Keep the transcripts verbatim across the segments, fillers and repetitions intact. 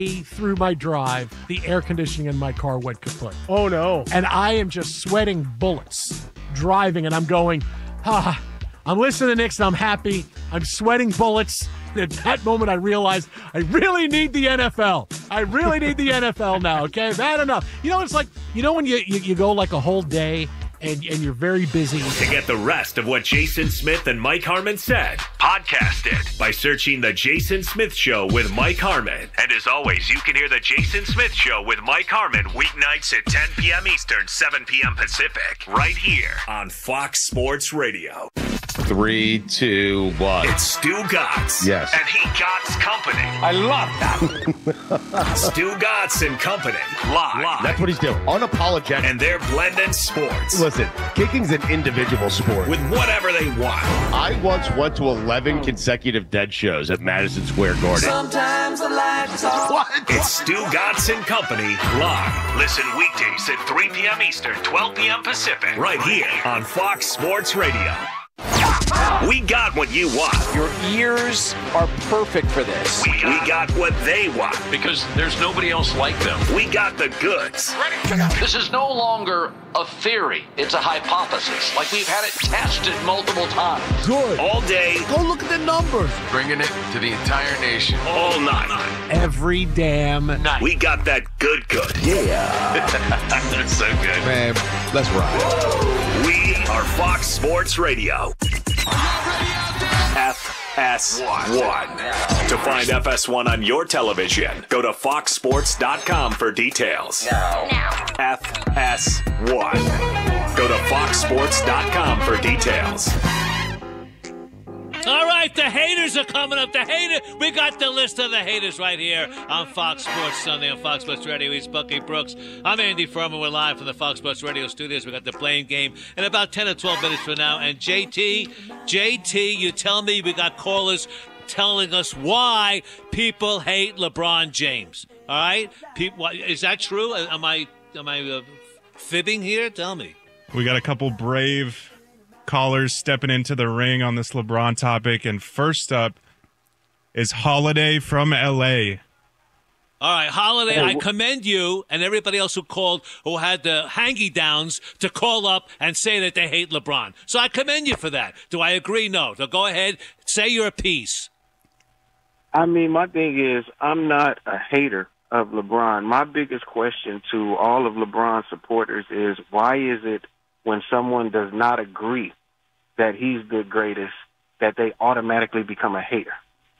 through my drive, the air conditioning in my car went kaput. Oh, no. And I am just sweating bullets driving, and I'm going, ah, I'm listening to Knicks, and I'm happy. I'm sweating bullets. At that moment, I realized I really need the N F L. I really need the N F L now, okay? I've had enough. You know, it's like, you know when you, you, you go like a whole day and, and you're very busy? To get the rest of what Jason Smith and Mike Harmon said, podcast it by searching The Jason Smith Show with Mike Harmon. And as always, you can hear The Jason Smith Show with Mike Harmon weeknights at ten p.m. Eastern, seven p.m. Pacific, right here on Fox Sports Radio. Three, two, one. It's Stu Gatz. Yes. And he Gatz Company. I love that. Stu Gatz and Company. Live. Live. That's what he's doing. Unapologetic. And they're blending sports. Listen, kicking's an individual sport. With whatever they want. I once went to eleven consecutive dead shows at Madison Square Garden. Sometimes the lights are... What? It's Stu Gatz and Company live. Listen weekdays at three p.m. Eastern, twelve p.m. Pacific. Right here on Fox Sports Radio. We got what you want. Your ears are perfect for this. We, we got what they want. Because there's nobody else like them. We got the goods. This is no longer a theory. It's a hypothesis. Like we've had it tested multiple times. Good. All day. Go look at the numbers. Bringing it to the entire nation. All night. Every damn night. We got that good good. Yeah. That's so good. Man, let's ride. We are Fox Sports Radio. F S one. To find F S one on your television, go to fox sports dot com for details. No. F S one. Go to fox sports dot com for details. All right, the haters are coming up. The hater, we got the list of the haters right here on Fox Sports Sunday on Fox Sports Radio. He's Bucky Brooks. I'm Andy Furman. We're live from the Fox Sports Radio studios. We got the Blame Game in about ten or twelve minutes from now. And J T, J T, you tell me we got callers telling us why people hate LeBron James. All right, people, is that true? Am I am I uh, fibbing here? Tell me. We got a couple brave callers stepping into the ring on this LeBron topic, and first up is Holiday from L A. All right, Holiday, I commend you and everybody else who called, who had the hangy-downs to call up and say that they hate LeBron. So I commend you for that. Do I agree? No. So go ahead, say your piece. I mean, my thing is, I'm not a hater of LeBron. My biggest question to all of LeBron's supporters is, why is it when someone does not agree that he's the greatest, that they automatically become a hater?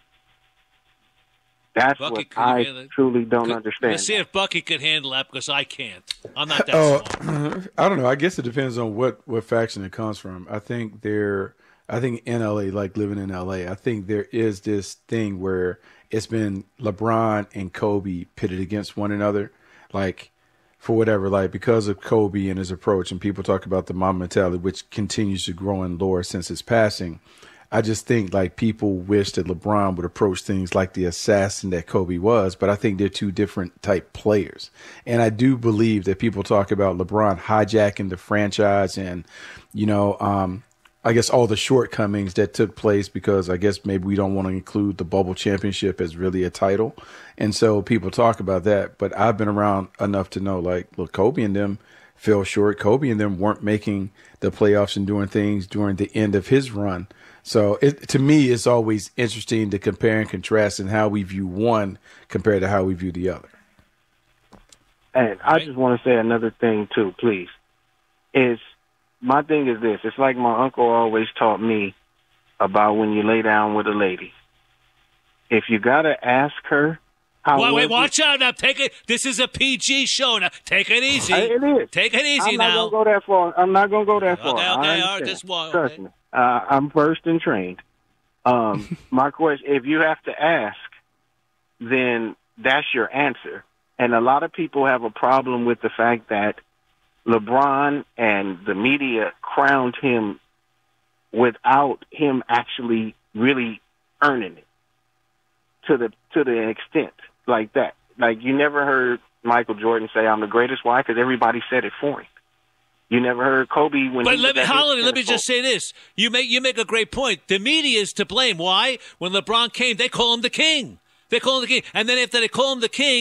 That's Bucky, what I handle, truly don't could, understand. Let's see if Bucky could handle that, because I can't. I'm not that Oh, smart. I don't know. I guess it depends on what, what faction it comes from. I think there, I think in L A, like living in L A, I think there is this thing where it's been LeBron and Kobe pitted against one another, like for whatever, like because of Kobe and his approach, and people talk about the mom mentality, which continues to grow in lore since his passing. I just think like people wish that LeBron would approach things like the assassin that Kobe was, but I think they're two different type players. And I do believe that people talk about LeBron hijacking the franchise and, you know, um, I guess all the shortcomings that took place, because I guess maybe we don't want to include the bubble championship as really a title. And so people talk about that, but I've been around enough to know, like, look, Kobe and them fell short. Kobe and them weren't making the playoffs and doing things during the end of his run. So it, to me, it's always interesting to compare and contrast in how we view one compared to how we view the other. And I just want to say another thing, too, please. Is my thing is this. It's like my uncle always taught me about when you lay down with a lady. If you got to ask her how Wait, wait, was watch it, out now. Take it. This is a P G show now. Take it easy. It is. Take it easy I'm now. not going to go that far. I'm not going to go that far. Okay, okay, I all right, understand. just one. Trust Okay. me. Uh, I'm first and trained. Um, my question, if you have to ask, then that's your answer. And a lot of people have a problem with the fact that LeBron and the media crowned him without him actually really earning it to the to the extent like that. Like, you never heard Michael Jordan say, "I'm the greatest." Why? Because everybody said it for him. You never heard Kobe when But he let me, was at his Holiday, let me pinnacle. just say this. You make you make a great point. The media is to blame. Why? When LeBron came, they call him the king. They call him the king. And then after they call him the king,